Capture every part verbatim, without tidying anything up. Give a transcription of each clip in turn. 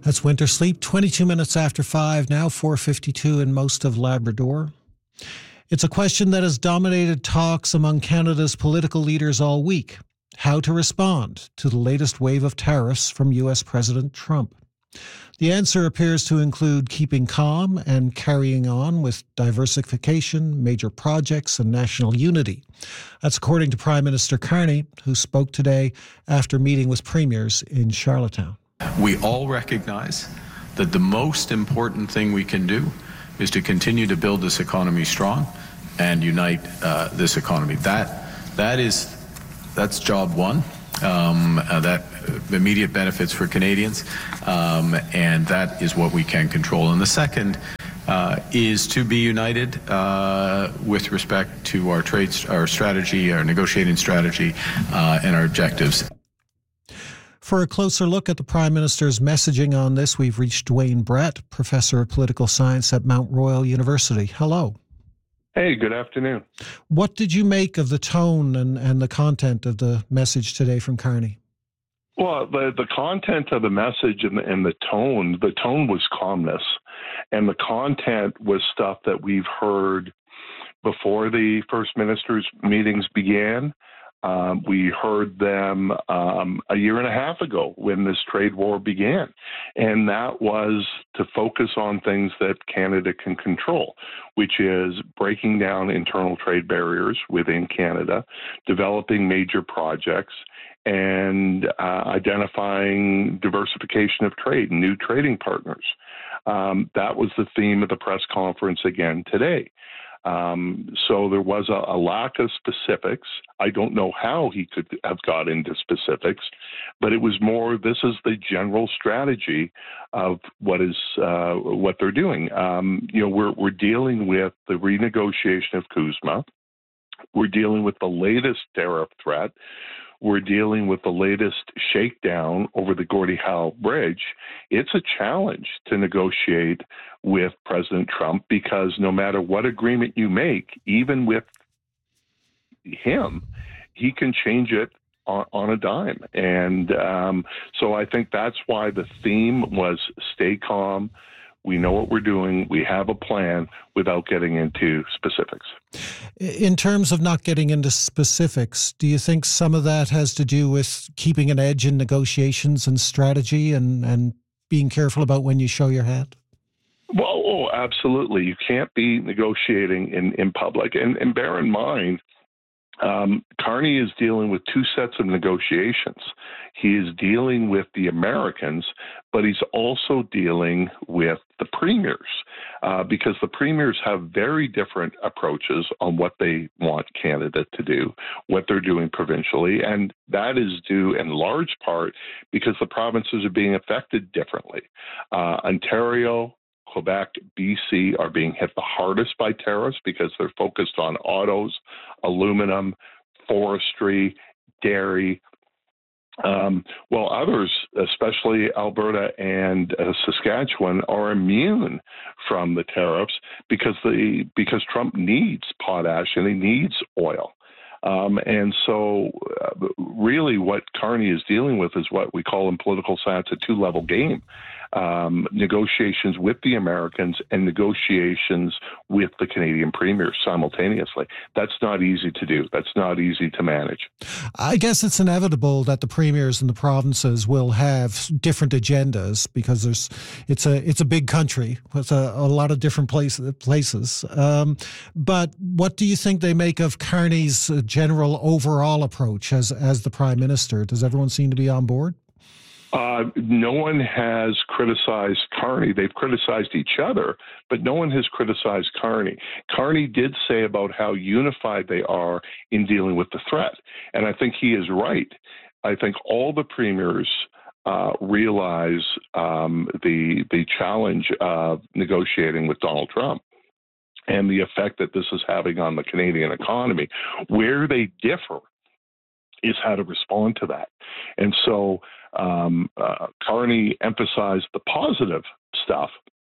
That's Winter Sleep, twenty-two minutes after five, now four fifty-two in most of Labrador. It's a question that has dominated talks among Canada's political leaders all week: how to respond to the latest wave of tariffs from U S President Trump. The answer appears to include keeping calm and carrying on with diversification, major projects, and national unity. That's according to Prime Minister Carney, who spoke today after meeting with premiers in Charlottetown. We all recognize that the most important thing we can do is to continue to build this economy strong and unite uh, this economy. That that is that's job one. Um, uh, that immediate benefits for Canadians, um, and that is what we can control. And the second uh, is to be united uh, with respect to our trade, our strategy, our negotiating strategy, uh, and our objectives. For a closer look at the Prime Minister's messaging on this, we've reached Dwayne Brett, Professor of Political Science at Mount Royal University. Hello. Hey, good afternoon. What did you make of the tone and, and the content of the message today from Carney? Well, the, the content of the message and the, and the tone, the tone was calmness, and the content was stuff that we've heard before the First Minister's meetings began. Um, we heard them um, a year and a half ago when this trade war began, and that was to focus on things that Canada can control, which is breaking down internal trade barriers within Canada, developing major projects, and uh, identifying diversification of trade and new trading partners. Um, that was the theme of the press conference again today. Um, so there was a, a lack of specifics. I don't know how he could have got into specifics, but it was more, this is the general strategy of what is uh, what they're doing. Um, you know, we're we're dealing with the renegotiation of CUSMA. We're dealing with the latest tariff threat. We're dealing with the latest shakedown over the Gordie Howe Bridge. It's a challenge to negotiate with President Trump because no matter what agreement you make, even with him, he can change it on, on a dime. And um, so I think that's why the theme was stay calm. We know what we're doing. We have a plan without getting into specifics. In terms of not getting into specifics, do you think some of that has to do with keeping an edge in negotiations and strategy and, and being careful about when you show your hand? Well, oh, absolutely. You can't be negotiating in, in public. And, and bear in mind, Um, Carney is dealing with two sets of negotiations. He is dealing with the Americans, but he's also dealing with the premiers uh, because the premiers have very different approaches on what they want Canada to do, what they're doing provincially, and that is due in large part because the provinces are being affected differently. Uh, Ontario, Quebec, B C are being hit the hardest by tariffs because they're focused on autos, aluminum, forestry, dairy. Um, while others, especially Alberta and uh, Saskatchewan, are immune from the tariffs because the because Trump needs potash and he needs oil. Um, and so uh, really what Carney is dealing with is what we call in political science a two-level game. Um, negotiations with the Americans and negotiations with the Canadian premiers simultaneously. That's not easy to do. That's not easy to manage. I guess it's inevitable that the premiers and the provinces will have different agendas because there's it's a it's a big country with a, a lot of different place, places. Um, but what do you think they make of Carney's general overall approach as as the Prime Minister? Does everyone seem to be on board? Uh, no one has criticized Carney. They've criticized each other, but no one has criticized Carney. Carney did say about how unified they are in dealing with the threat, and I think he is right. I think all the premiers uh, realize um, the the challenge of negotiating with Donald Trump and the effect that this is having on the Canadian economy. Where they differ is how to respond to that. And so um, uh, Carney emphasized the positive stuff,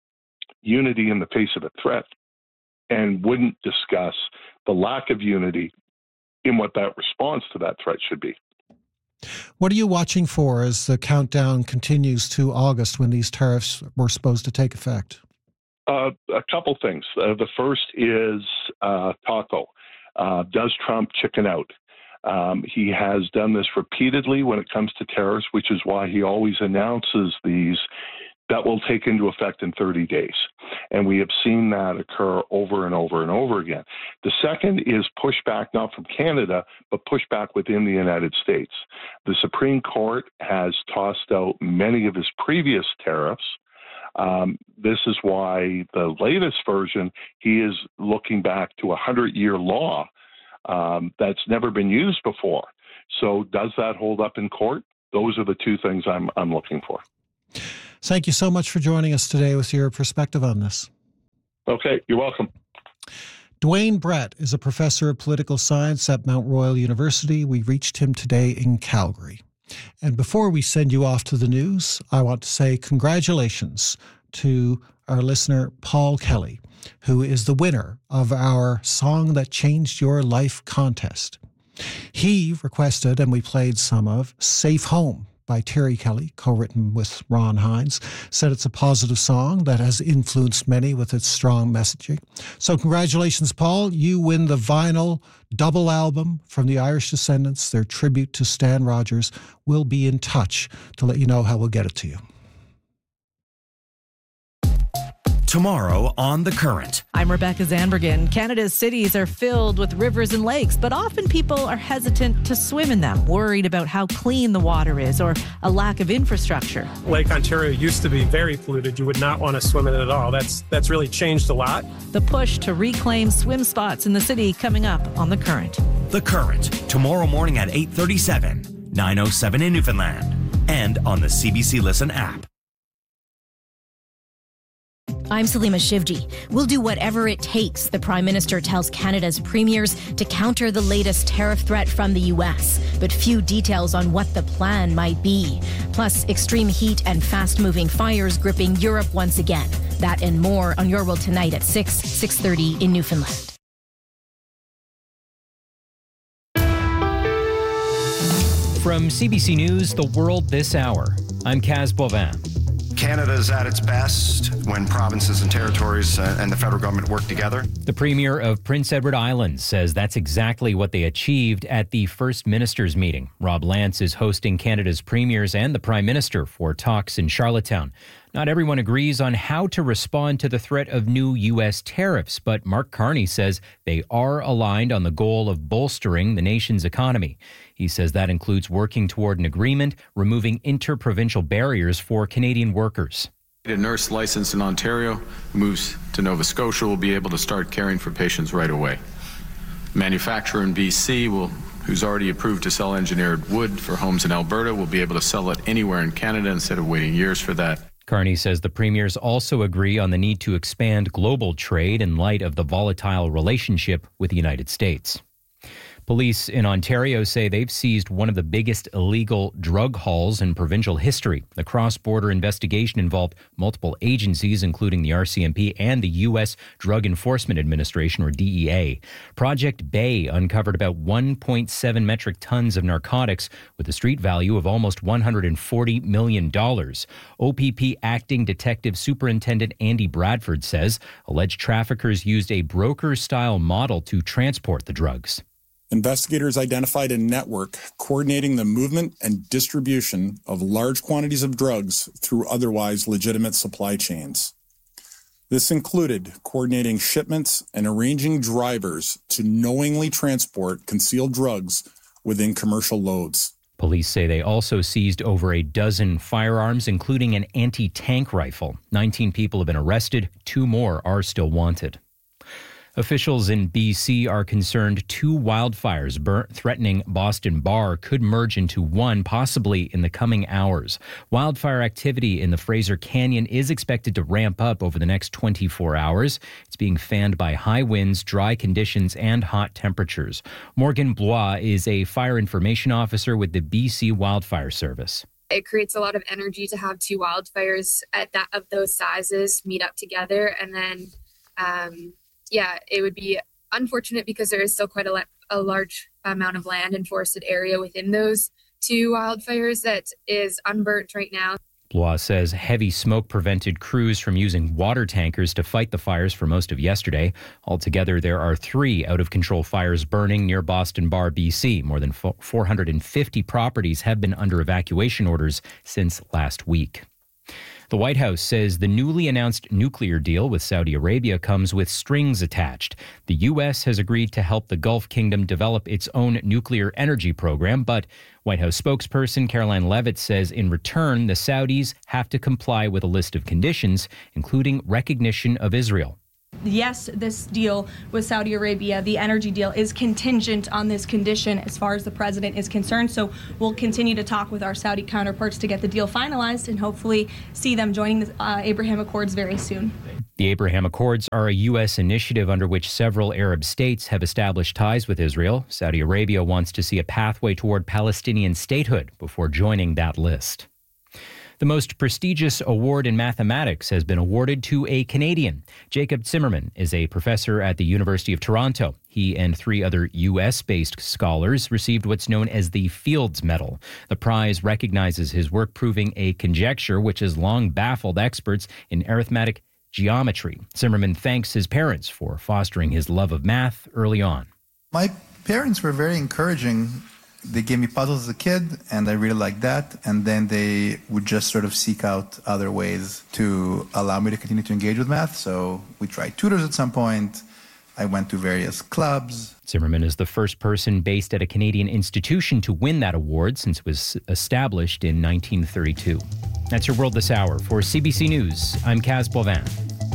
unity in the face of a threat, and wouldn't discuss the lack of unity in what that response to that threat should be. What are you watching for as the countdown continues to August when these tariffs were supposed to take effect? Uh, a couple things. Uh, the first is uh, Taco. Uh, does Trump chicken out? Um, he has done this repeatedly when it comes to tariffs, which is why he always announces these that will take into effect in thirty days. And we have seen that occur over and over and over again. The second is pushback, not from Canada, but pushback within the United States. The Supreme Court has tossed out many of his previous tariffs. Um, this is why the latest version, he is looking back to a hundred-year law um, that's never been used before. So does that hold up in court? Those are the two things I'm I'm looking for. Thank you so much for joining us today with your perspective on this. Okay, you're welcome. Dwayne Brett is a professor of political science at Mount Royal University. We reached him today in Calgary. And before we send you off to the news, I want to say congratulations to our listener, Paul Kelly, who is the winner of our Song That Changed Your Life contest. He requested, and we played some of, Safe Home by Terry Kelly, co-written with Ron Hines, said it's a positive song that has influenced many with its strong messaging. So congratulations, Paul. You win the vinyl double album from the Irish Descendants, their tribute to Stan Rogers. We'll be in touch to let you know how we'll get it to you. Tomorrow on The Current. I'm Rebecca Zandbergen. Canada's cities are filled with rivers and lakes, but often people are hesitant to swim in them, worried about how clean the water is or a lack of infrastructure. Lake Ontario used to be very polluted. You would not want to swim in it at all. That's that's really changed a lot. The push to reclaim swim spots in the city coming up on The Current. The Current, tomorrow morning at eight thirty-seven, nine oh seven in Newfoundland, and on the C B C Listen app. I'm Salima Shivji. We'll do whatever it takes, the Prime Minister tells Canada's premiers, to counter the latest tariff threat from the U S, but few details on what the plan might be. Plus, extreme heat and fast-moving fires gripping Europe once again. That and more on Your World Tonight at six, six thirty in Newfoundland. From C B C News, The World This Hour, I'm Kaz Bovin. Canada's at its best when provinces and territories uh, and the federal government work together. The Premier of Prince Edward Island says that's exactly what they achieved at the First Ministers' meeting. Rob Lance is hosting Canada's premiers and the Prime Minister for talks in Charlottetown. Not everyone agrees on how to respond to the threat of new U S tariffs, but Mark Carney says they are aligned on the goal of bolstering the nation's economy. He says that includes working toward an agreement, removing interprovincial barriers for Canadian workers. A nurse licensed in Ontario who moves to Nova Scotia will be able to start caring for patients right away. A manufacturer in B C will, who's already approved to sell engineered wood for homes in Alberta will be able to sell it anywhere in Canada instead of waiting years for that. Carney says the premiers also agree on the need to expand global trade in light of the volatile relationship with the United States. Police in Ontario say they've seized one of the biggest illegal drug hauls in provincial history. The cross-border investigation involved multiple agencies, including the R C M P and the U S Drug Enforcement Administration, or D E A. Project Bay uncovered about one point seven metric tons of narcotics with a street value of almost one hundred forty million dollars. O P P Acting Detective Superintendent Andy Bradford says alleged traffickers used a broker-style model to transport the drugs. Investigators identified a network coordinating the movement and distribution of large quantities of drugs through otherwise legitimate supply chains. This included coordinating shipments and arranging drivers to knowingly transport concealed drugs within commercial loads. Police say they also seized over a dozen firearms, including an anti-tank rifle. nineteen people have been arrested. Two more are still wanted. Officials in B C are concerned two wildfires burnt, threatening Boston Bar could merge into one, possibly in the coming hours. Wildfire activity in the Fraser Canyon is expected to ramp up over the next twenty-four hours. It's being fanned by high winds, dry conditions, and hot temperatures. Morgan Blois is a fire information officer with the B C Wildfire Service. It creates a lot of energy to have two wildfires at that of those sizes meet up together, and then um, yeah, it would be unfortunate because there is still quite a, a large amount of land and forested area within those two wildfires that is unburnt right now. Blois says heavy smoke prevented crews from using water tankers to fight the fires for most of yesterday. Altogether, there are three out-of-control fires burning near Boston Bar, B C. More than four hundred fifty properties have been under evacuation orders since last week. The White House says the newly announced nuclear deal with Saudi Arabia comes with strings attached. The U S has agreed to help the Gulf Kingdom develop its own nuclear energy program, but White House spokesperson Caroline Leavitt says in return, the Saudis have to comply with a list of conditions, including recognition of Israel. Yes, this deal with Saudi Arabia, the energy deal, is contingent on this condition as far as the president is concerned. So we'll continue to talk with our Saudi counterparts to get the deal finalized and hopefully see them joining the uh, Abraham Accords very soon. The Abraham Accords are a U S initiative under which several Arab states have established ties with Israel. Saudi Arabia wants to see a pathway toward Palestinian statehood before joining that list. The most prestigious award in mathematics has been awarded to a Canadian. Jacob Zimmerman is a professor at the University of Toronto. He and three other U S-based scholars received what's known as the Fields Medal. The prize recognizes his work proving a conjecture which has long baffled experts in arithmetic geometry. Zimmerman thanks his parents for fostering his love of math early on. My parents were very encouraging. They gave me puzzles as a kid, and I really liked that. And then they would just sort of seek out other ways to allow me to continue to engage with math. So we tried tutors at some point. I went to various clubs. Zimmerman is the first person based at a Canadian institution to win that award since it was established in nineteen thirty-two. That's your World This Hour. For C B C News, I'm Kaz Boivin.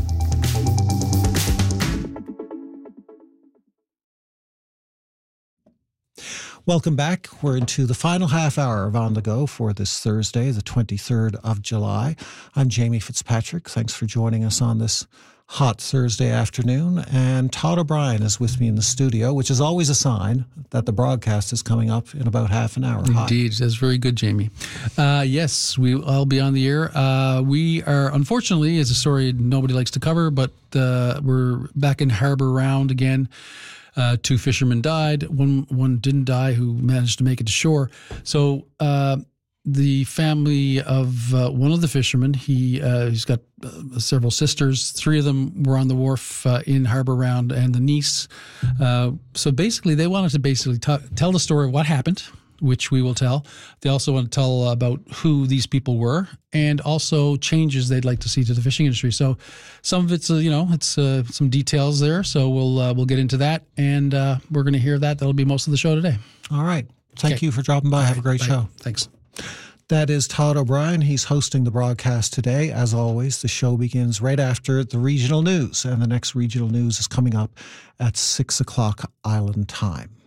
Welcome back. We're into the final half hour of On The Go for this Thursday, the twenty-third of July. I'm Jamie Fitzpatrick. Thanks for joining us on this hot Thursday afternoon. And Todd O'Brien is with me in the studio, which is always a sign that the broadcast is coming up in about half an hour. Indeed. That's very good, Jamie. Uh, yes, we, I'll be on the air. Uh, we are, unfortunately, it's a story nobody likes to cover, but uh, we're back in Harbour Round again. Uh, two fishermen died. One one didn't die, who managed to make it to shore. So uh, the family of uh, one of the fishermen, he uh, he's got uh, several sisters. Three of them were on the wharf uh, in Harbour Round, and the niece. Uh, so basically, they wanted to basically t- tell the story of what happened, which we will tell. They also want to tell about who these people were, and also changes they'd like to see to the fishing industry. So some of it's, uh, you know, it's uh, some details there. So we'll uh, we'll get into that, and uh, we're going to hear that. That'll be most of the show today. All right. Thank okay. you for dropping by. Have a great Bye. show. Thanks. That is Todd O'Brien. He's hosting the broadcast today. As always, the show begins right after the regional news, and the next regional news is coming up at six o'clock Island time.